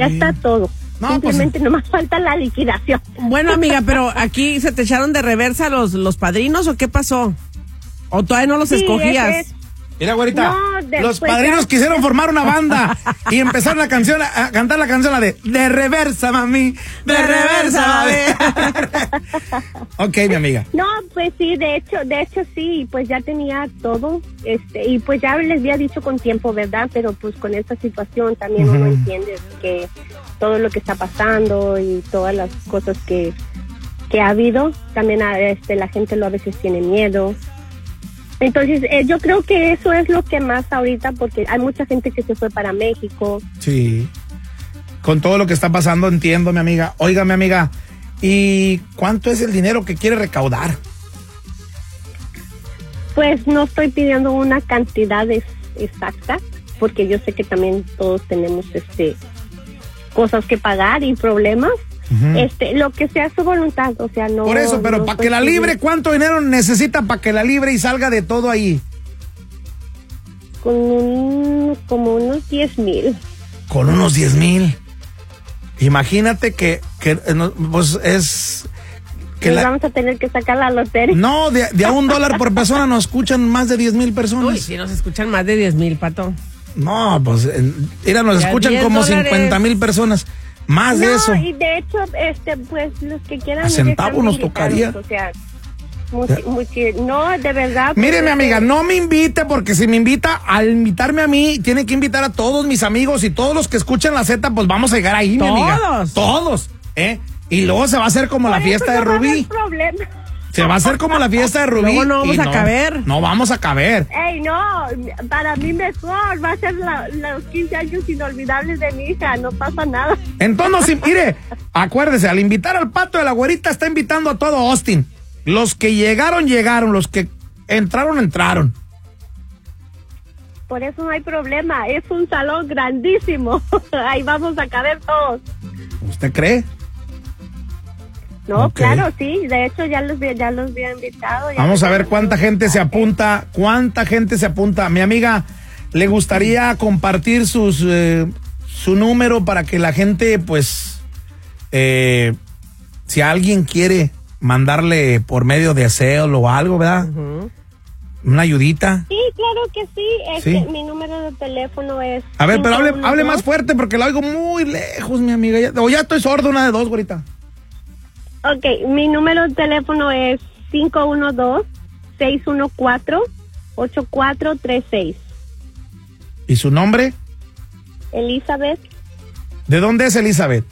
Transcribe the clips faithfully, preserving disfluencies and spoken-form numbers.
Ya está todo. No, Simplemente pues, nomás falta la liquidación. Bueno, amiga, pero aquí se te echaron de reversa los, los padrinos, ¿o qué pasó? ¿O todavía no los Sí, escogías? es, es, mira, güerita, No, después los padrinos ya- quisieron formar una banda y empezaron la canción, a, a cantar la canción la de De reversa, mami, de, De reversa, mami. Ok, mi amiga. No, pues sí, de hecho, de hecho sí, pues ya tenía todo, este, y pues ya les había dicho con tiempo, ¿verdad? Pero pues con esta situación también Ujú. uno entiende que todo lo que está pasando y todas las cosas que, que ha habido, también a, este, la gente lo a veces tiene miedo. Entonces, eh, yo creo que eso es lo que más ahorita, porque hay mucha gente que se fue para México. Sí. Con todo lo que está pasando, entiendo, mi amiga. Oiga, mi amiga, ¿y cuánto es el dinero que quiere recaudar? Pues no estoy pidiendo una cantidad es- exacta, porque yo sé que también todos tenemos este cosas que pagar y problemas. Ujú. Este, lo que sea su voluntad, o sea, no. Por eso, pero no para estoy que la pidiendo- libre, ¿cuánto dinero necesita para que la libre y salga de todo ahí? Con un, como unos diez mil. Con unos diez mil. Imagínate que, que eh, no, pues es... Que Nos la- vamos a tener que sacar la lotería. no, de, de a un dólar por persona nos escuchan más de diez mil personas. Uy, sí, nos escuchan más de diez mil, Pato. No, pues, en- mira, nos Ya escuchan diez como dólares. cincuenta mil personas. Más de No, eso. y de hecho, este, pues los que quieran. A ir centavo están nos invitados, tocaría. O sea, muchi- muchi- no, de verdad. Mire, pues, mi amiga, este, no me invite, porque si me invita, al invitarme a mí, tiene que invitar a todos mis amigos y todos los que escuchan la Z, pues vamos a llegar ahí, mi amiga. Todos. Todos, ¿eh? Y luego se va a hacer como la por fiesta eso de no va a haber Rubí. problema. Se va a hacer como la fiesta de Rubí. Luego no vamos y a caber. No vamos a caber. Ey, no, para mí mejor, va a ser la- los quince años inolvidables de mi hija, no pasa nada. Entonces, no, sí, mire, acuérdese, al invitar al Pato de la Güerita está invitando a todo Austin. Los que llegaron, llegaron. Los que entraron, entraron. Por eso no hay problema, es un salón grandísimo, ahí vamos a caber todos. ¿Usted cree? No, Ok. claro, sí, de hecho ya los, ya los había invitado. ya Vamos los a ver había cuánta gente se invitado. apunta, cuánta gente se apunta. Mi amiga, ¿le gustaría compartir sus eh, su número para que la gente, pues, eh, si alguien quiere mandarle por medio de Zelle o algo, ¿verdad? Ujú. Una ayudita. Sí, claro que sí, este, Sí. mi número de teléfono es... A ver, pero hable, cinco uno hable dos. más fuerte porque la oigo muy lejos, mi amiga. Ya- o ya estoy sordo, una de dos, güerita. Ok, mi número de teléfono es cinco uno dos, seis uno cuatro, ocho cuatro tres seis. ¿Y su nombre? Elizabeth, ¿De dónde es Elizabeth?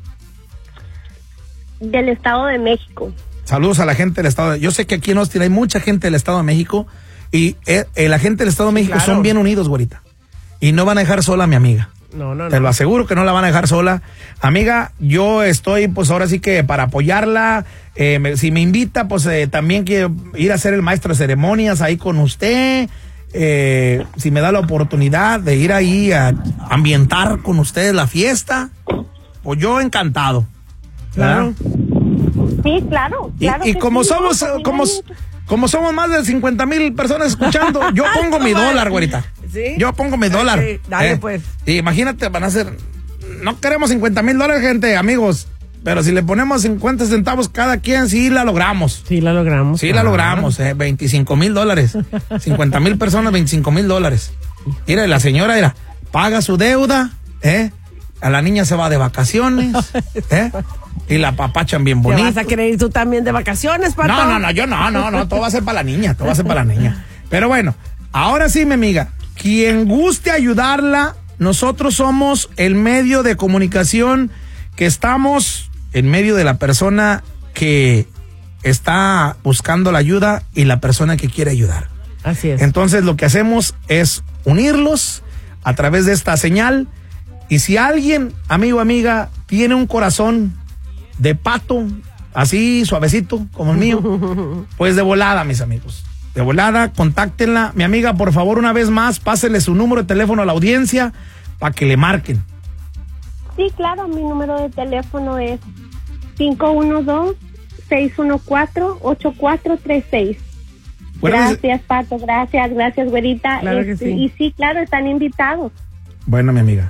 del Estado de México. Saludos a la gente del Estado de... Yo sé que aquí en Austin hay mucha gente del Estado de México y eh, eh, la gente del Estado de Sí, México claro. son bien unidos, güerita. Y no van a dejar sola a mi amiga. No, no, Te lo no. aseguro que no la van a dejar sola. Amiga, yo estoy pues ahora sí que para apoyarla. Eh, me- si me invita, pues eh, también quiero ir a ser el maestro de ceremonias ahí con usted. Eh, si me da la oportunidad de ir ahí a ambientar con ustedes la fiesta, pues yo encantado. Claro. Sí, claro, Y, claro. y que como sí, somos, no, eh, pues, como, mira, como somos más de cincuenta mil personas escuchando, yo pongo mi dólar, güerita. ¿Sí? Yo pongo mi dólar. Sí, dale, pues. Y imagínate, van a ser, no queremos cincuenta mil dólares, gente, amigos, pero si le ponemos cincuenta centavos cada quien, sí la logramos. Sí, la logramos. Sí la Ah. logramos, eh, veinticinco mil dólares. cincuenta mil personas, veinticinco mil dólares. Mira, la señora, mira, paga su deuda, ¿eh? A la niña se va de vacaciones, ¿eh? Y la papachan bien ¿Te bonito. vas a querer ir tú también de vacaciones, Pato? No, no, no, yo no, no, no, todo va a ser para la niña, todo va a ser para la niña. Pero bueno, ahora sí, mi amiga, quien guste ayudarla, nosotros somos el medio de comunicación que estamos en medio de la persona que está buscando la ayuda y la persona que quiere ayudar. Así es. Entonces lo que hacemos es unirlos a través de esta señal. Y si alguien, amigo, amiga, tiene un corazón de pato, así suavecito como el mío, pues de volada, mis amigos. De volada, contáctenla. Mi amiga, por favor, una vez más, pásenle su número de teléfono a la audiencia para que le marquen. Sí, claro, mi número de teléfono es cinco uno dos, seis uno cuatro, ocho cuatro tres seis. Bueno, Gracias, Pato, gracias, gracias, güerita. Claro que Este, sí. Y sí, claro, están invitados. Bueno, mi amiga.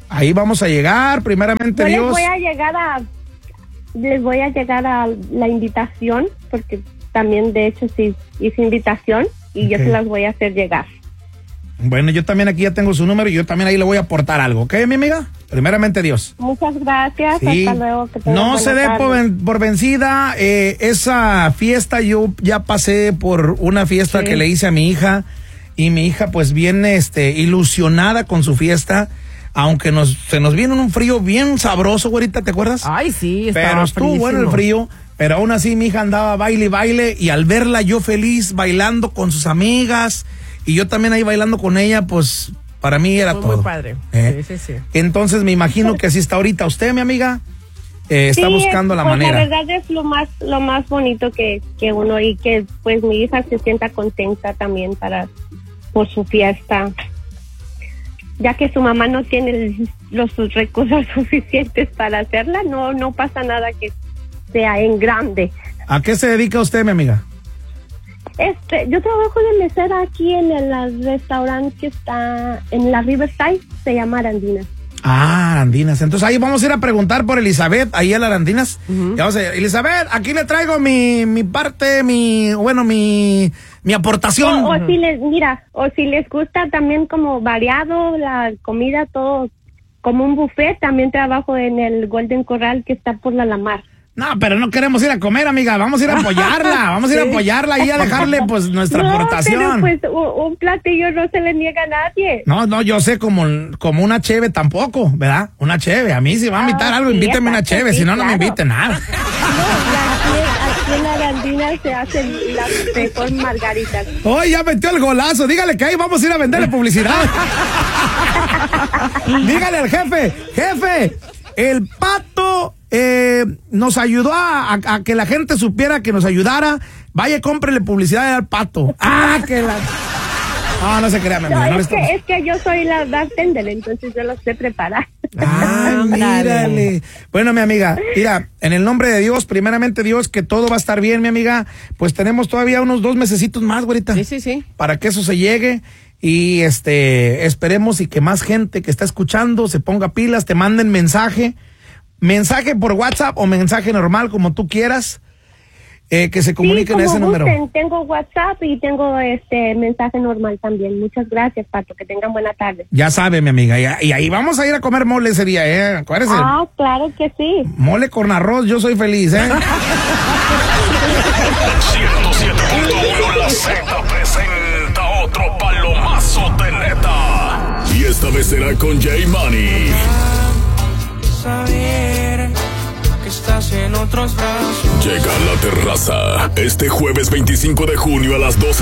Ahí vamos a llegar, primeramente Yo Dios. les voy a llegar a, les voy a llegar a la invitación, porque también de hecho sí hice invitación y Ok. yo se las voy a hacer llegar. Bueno, yo también aquí ya tengo su número y yo también ahí le voy a aportar algo, ¿ok, mi amiga? Primeramente Dios. Muchas gracias, Sí. hasta luego. Que tengan No buena se dé tarde. por, ven- por vencida. eh, esa fiesta, yo ya pasé por una fiesta Sí. que le hice a mi hija y mi hija pues viene este, ilusionada con su fiesta, aunque nos, se nos viene un frío bien sabroso, güerita, ¿te acuerdas? Ay, sí, estaba Pero estuvo bueno el fríísimo. frío, pero aún así mi hija andaba baile y baile y al verla yo feliz bailando con sus amigas y yo también ahí bailando con ella, pues para mí era Muy, todo. muy padre. ¿Eh? Sí, sí, sí. Entonces me imagino que así está ahorita usted, mi amiga, eh, está Sí, buscando la pues, manera. La verdad es lo más lo más bonito que, que uno y que pues mi hija se sienta contenta también para por su fiesta, ya que su mamá no tiene el- los sus recursos suficientes para hacerla, no no pasa nada que sea en grande. ¿A qué se dedica usted, mi amiga? Este, yo trabajo de mesera aquí en el, el restaurante que está en la Riverside, se llama Arandina. Ah, Arandinas. Entonces ahí vamos a ir a preguntar por Elizabeth, ahí a la Arandinas. Y vamos a decir, Elizabeth, aquí le traigo mi, mi parte, mi, bueno, mi, mi aportación. O, o si les, mira, o si les gusta también como variado la comida, todo como un buffet, también trabajo en el Golden Corral que está por la Lamar. No, pero no queremos ir a comer, amiga, vamos a ir a apoyarla, vamos a ir a apoyarla y a dejarle pues nuestra No, aportación. pero pues un, un platillo no se le niega a nadie. No, no, yo sé como, como una cheve tampoco, ¿verdad? Una cheve. A mí si va a invitar Ah, algo, sí, invíteme una exacto, cheve, sí, si no, no me claro. invite nada. No, la- aquí, aquí en Arandina se hacen las mejor margaritas. Hoy ya metió el golazo, dígale que ahí vamos a ir a venderle publicidad. Dígale al jefe, jefe, el Pato eh, nos ayudó a, a- a que la gente supiera que nos ayudara. Vaya, cómprele publicidad al Pato. Ah, que la... No, no se crea, mi No, amiga, no le es, que, estamos- es que yo soy la bartender, entonces yo lo sé preparar. Ah, Ándale. mírale. Bueno, mi amiga, mira, en el nombre de Dios, primeramente Dios, que todo va a estar bien, mi amiga. Pues tenemos todavía unos dos mesecitos más, güerita. Sí, sí, sí. Para que eso se llegue y este esperemos y que más gente que está escuchando se ponga pilas, te manden mensaje, mensaje por WhatsApp o mensaje normal como tú quieras, eh, que se comuniquen sí, a como ese número. gusten. Tengo WhatsApp y tengo este mensaje normal también. Muchas gracias, Pato. Que tengan buena tarde. Ya sabe, mi amiga, y, y ahí vamos a ir a comer mole ese día, eh. Acuérdese, Ah, claro que sí. mole con arroz, yo soy feliz, eh. ciento siete punto uno La Z presenta otro palomazo de neta. Y esta vez será con J Money. Saber que estás en otros brazos. Llega a la terraza este jueves veinticinco de junio a las doce